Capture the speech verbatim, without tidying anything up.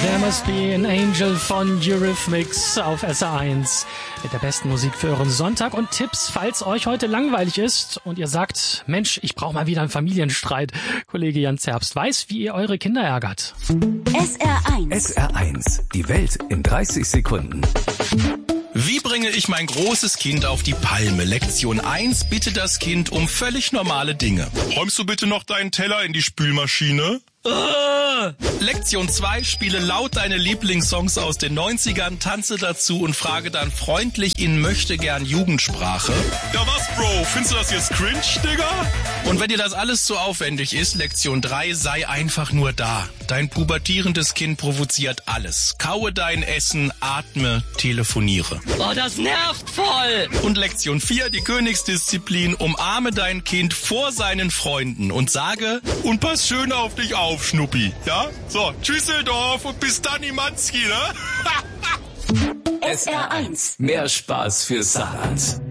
There Must Be an Angel von Eurythmics auf S R eins. Mit der besten Musik für euren Sonntag und Tipps, falls euch heute langweilig ist und ihr sagt, Mensch, ich brauche mal wieder einen Familienstreit. Kollege Jan Zerbst weiß, wie ihr eure Kinder ärgert. S R eins. S R eins. Die Welt in dreißig Sekunden. Wie bringe ich mein großes Kind auf die Palme? Lektion eins, bitte das Kind um völlig normale Dinge. Räumst du bitte noch deinen Teller in die Spülmaschine? Uh. Lektion zwei, spiele laut deine Lieblingssongs aus den neunzigern, tanze dazu und frage dann freundlich in möchtegern Jugendsprache. Ja was, Bro? Findest du das jetzt cringe, Digga? Und wenn dir das alles zu aufwendig ist, Lektion drei, sei einfach nur da. Dein pubertierendes Kind provoziert alles. Kaue dein Essen, atme, telefoniere. Oh, das nervt voll! Und Lektion vier, die Königsdisziplin, umarme dein Kind vor seinen Freunden und sage, und pass schön auf dich auf, Schnuppi. Ja? So, Tschüsseldorf und bis dann, Imanski, ne? S R eins. Mehr Spaß für Saarland.